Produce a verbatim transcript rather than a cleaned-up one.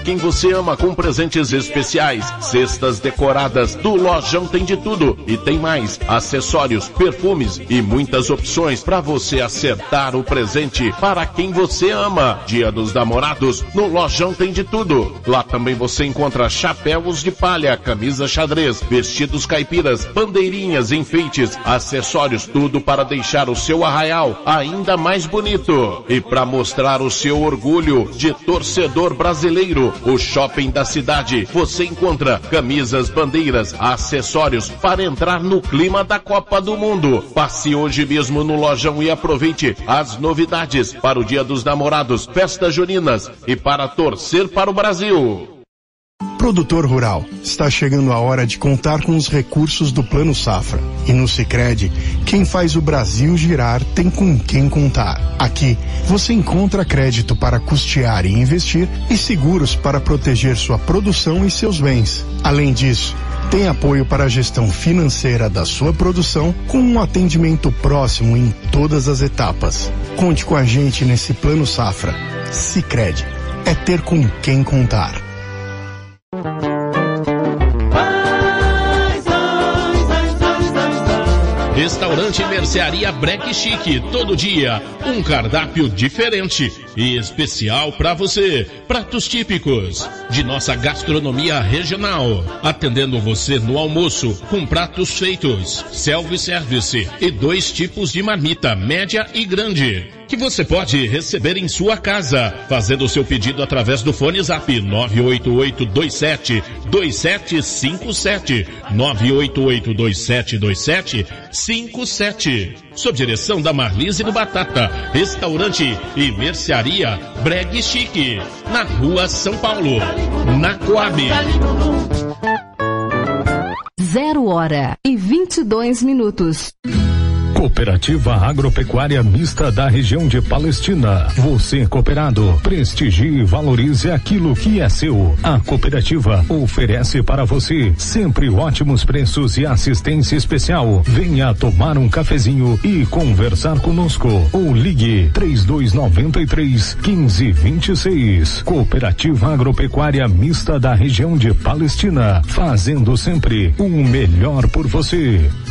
Quem você ama com presentes especiais, cestas decoradas do Lojão tem de tudo e tem mais, acessórios, perfumes e muitas opções para você acertar o presente para quem você ama. Dia dos Namorados, no Lojão tem de tudo. Lá também você encontra chapéus de palha, camisa xadrez, vestidos caipiras, bandeirinhas, enfeites, acessórios, tudo para deixar o seu arraial ainda mais bonito. E para mostrar o seu orgulho de torcedor brasileiro, o Shopping da Cidade, você encontra camisas, bandeiras, acessórios para entrar no clima da Copa do Mundo. Passe hoje mesmo no Lojão e aproveite as novidades para o Dia dos Namorados, festas juninas e para torcer para o Brasil. Produtor rural, está chegando a hora de contar com os recursos do Plano Safra. E no Sicredi, quem faz o Brasil girar tem com quem contar. Aqui, você encontra crédito para custear e investir e seguros para proteger sua produção e seus bens. Além disso, tem apoio para a gestão financeira da sua produção com um atendimento próximo em todas as etapas. Conte com a gente nesse Plano Safra. Sicredi, é ter com quem contar. Restaurante e Mercearia Breque Chique, todo dia, um cardápio diferente e especial para você. Pratos típicos de nossa gastronomia regional, atendendo você no almoço com pratos feitos, self-service e dois tipos de marmita, média e grande, que você pode receber em sua casa, fazendo o seu pedido através do fone Zap nove oito oito dois sete dois sete cinco sete, nove oito oito dois sete dois sete cinco sete. Sob direção da Marlise do Batata, restaurante e mercearia Bregue Chique, na Rua São Paulo, na Coab. Zero hora e vinte e dois minutos. Cooperativa Agropecuária Mista da região de Palestina. Você, cooperado, prestigie e valorize aquilo que é seu. A cooperativa oferece para você sempre ótimos preços e assistência especial. Venha tomar um cafezinho e conversar conosco. Ou ligue três dois nove três, um cinco dois seis. Cooperativa Agropecuária Mista da região de Palestina. Fazendo sempre o melhor por você.